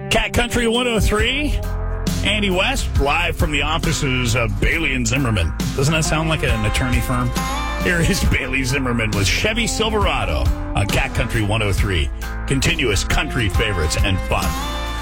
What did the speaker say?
Cat Country 103. Andy West, live from the offices of Bailey and Zimmerman. Doesn't that sound like an attorney firm? Here is Bailey Zimmerman with Chevy Silverado on Cat Country 103. Continuous country favorites and fun.